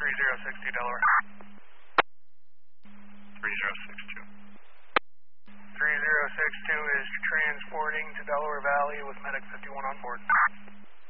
3062 Delaware. 3062. 3062 is transporting to Delaware Valley with Medic 51 on board.